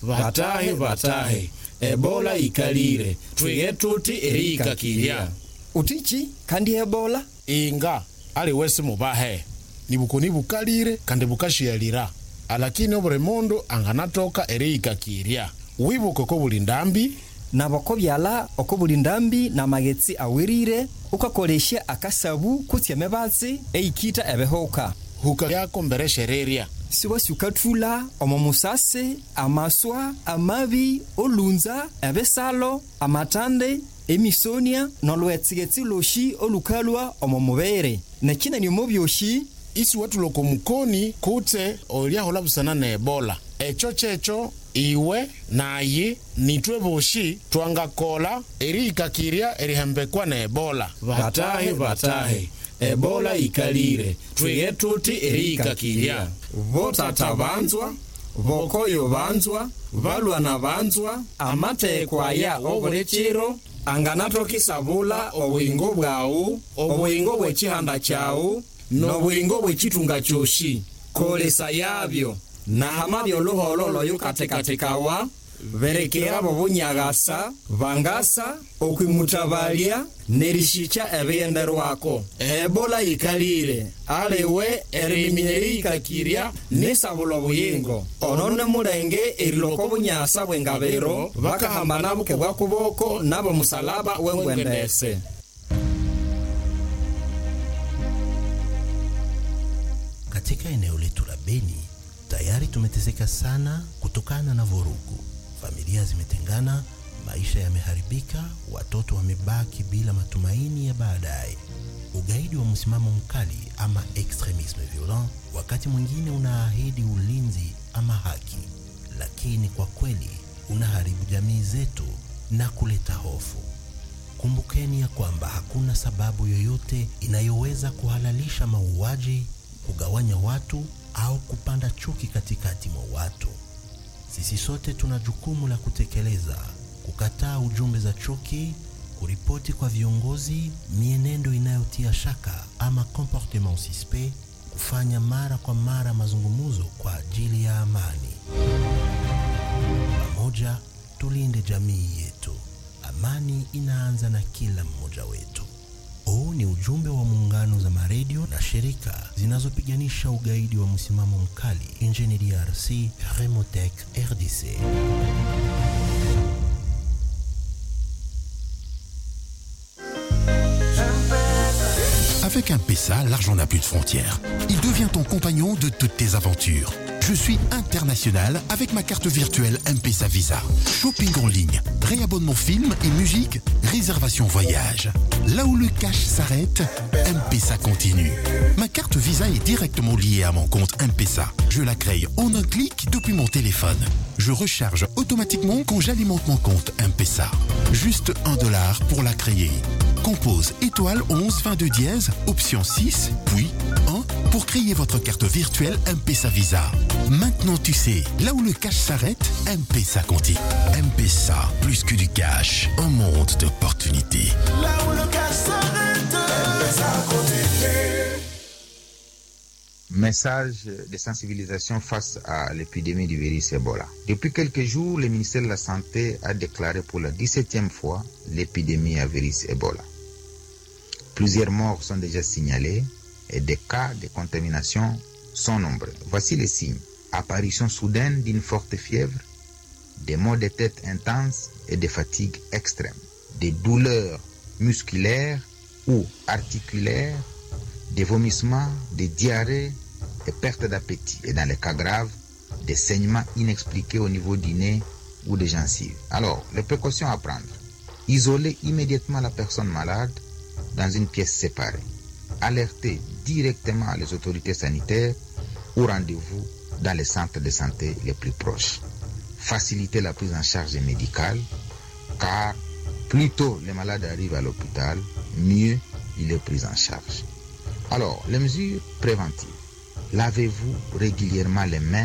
Batahe Ebola ikalire twige tuti erika kirya utichi kandi Ebola inga ali wese mubahe nibukoni bukalire kandi bukashiyalira alakini obure mundu anganatoka erika kirya wibuko ko bulindambi nabako byala okobulindambi na magetsi awirire ukakolesha akasabu kutyeme batsi eikita ebehoka huka yako mbereshereria siwasi ukatula omomusase amaswa amabi olunza ebesalo amatande emisonia nolwetsigeti loshi olukalwa omomubere nakina ni mobyoshi isi watuloko mukoni kute olyahola busana na Ebola echo iwe nayi nitwe boshi twangakola erika kirya erihembekwa na Ebola batahe Ebola ikalire twige tuti erika kirya votata banzwa vokoyo banzwa valwana banzwa amatekwa ya oburechiro anganatokisabula obwingo bwawu obwingo bw'ekihanda kyawu n'obwingo bw'ekitunga kyoshi kolesa yabyo nahama byoluhololo yukatekatekawa berekera bobunyagasa bangasa okwimutabalya nerishicha ebiyenderwako Ebola ikalire alewe eriminyerika kirya nesabulo buyingo onone mulenge eriloko bunyasa bwengabero bakahamba nabuke bwakuboko nabo musalaba wengwendese. Katika eneo letu la Beni tayari tumeteseka sana kutokana na vurugu. Familia zimetengana, maisha yameharibika, watoto wamebaki bila matumaini ya baadaye. Ugaidi wa msimamo mkali ama extremisme violent wakati mwingine unaahidi ulinzi ama haki, lakini kwa kweli unaharibu jamii zetu na kuleta hofu. Kumbukeni ya kwamba hakuna sababu yoyote inayoweza kuhalalisha mauaji, kugawanya watu au kupanda chuki katikati mwa watu. Sisi sote tuna jukumu la kutekeleza, kukataa ujumbe za chuki, kuripoti kwa viongozi mienendo inayotia shaka ama comportement suspect, kufanya mara kwa mara mazungumzo kwa ajili ya amani. Pamoja tulinde jamii yetu. Amani inaanza na kila mmoja wetu. Huu ni ujumbe wa muungano za maredio na shirika zinazopiganisha ugaidi wa msimamo mkali nchini DRC, Remotec RDC. Avec M-Pesa, l'argent n'a plus de frontières. Il devient ton compagnon de toutes tes aventures. Je suis international avec ma carte virtuelle M-Pesa Visa. Shopping en ligne, réabonnement film et musique, réservation voyage. Là où le cash s'arrête, M-Pesa continue. Ma carte Visa est directement liée à mon compte M-Pesa. Je la crée en un clic depuis mon téléphone. Je recharge automatiquement quand j'alimente mon compte M-Pesa. Juste $1 pour la créer. Compose étoile 11 22 dièse, option 6, puis 1 pour créer votre carte virtuelle M-Pesa Visa. Maintenant tu sais, là où le cash s'arrête, M-Pesa continue. M-Pesa, plus que du cash, un monde d'opportunités. Là où le cash s'arrête, M-Pesa continue. Message de sensibilisation face à l'épidémie du virus Ebola. Depuis quelques jours, le ministère de la Santé a déclaré pour la 17e fois l'épidémie à virus Ebola. Plusieurs morts sont déjà signalés et des cas de contamination sont nombreux. Voici les signes. Apparition soudaine d'une forte fièvre, des maux de tête intenses et des fatigues extrêmes, des douleurs musculaires ou articulaires, des vomissements, des diarrhées, des pertes d'appétit et dans les cas graves, des saignements inexpliqués au niveau du nez ou des gencives. Alors, les précautions à prendre. Isoler immédiatement la personne malade dans une pièce séparée. Alerter directement les autorités sanitaires ou rendez-vous dans les centres de santé les plus proches. Faciliter la prise en charge médicale, car plus tôt les malades arrivent à l'hôpital, mieux il est pris en charge. Alors, les mesures préventives. Lavez-vous régulièrement les mains